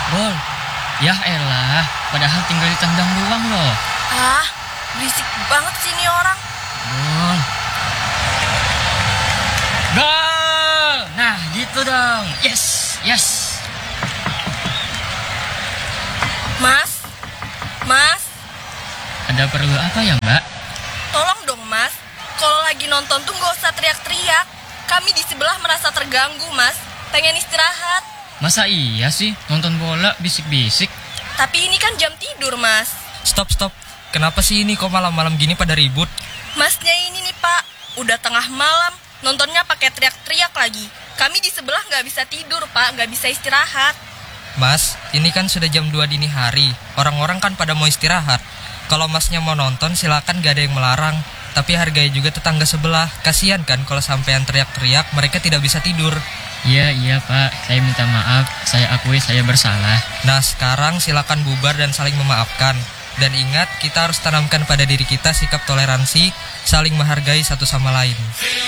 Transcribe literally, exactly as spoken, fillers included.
Bol, ya elah, padahal tinggal ditendang doang loh. Ah, berisik banget sih ini orang. Bol. Gol! Nah, gitu dong. Yes, yes. Mas, Mas, Ada perlu apa ya, Mbak? tolong dong Mas. Kalau lagi nonton tuh gak usah teriak-teriak. Kami di sebelah merasa terganggu Mas. Pengen istirahat. Masa iya sih nonton bola bisik-bisik? Tapi ini kan jam tidur Mas. Stop, stop. Kenapa sih ini kok malam-malam gini pada ribut? Masnya ini nih Pak, udah tengah malam, nontonnya pakai teriak-teriak lagi. Kami di sebelah gak bisa tidur Pak, gak bisa istirahat. Mas, ini kan sudah jam dua dini hari. Orang-orang kan pada mau istirahat. Kalau masnya mau nonton silakan, gak ada yang melarang. Tapi hargai juga tetangga sebelah. Kasian kan kalau sampean teriak-teriak mereka tidak bisa tidur. Iya, iya Pak, saya minta maaf. Saya akui saya bersalah. Nah sekarang silakan bubar dan saling memaafkan. Dan ingat, kita harus tanamkan pada diri kita sikap toleransi, saling menghargai satu sama lain.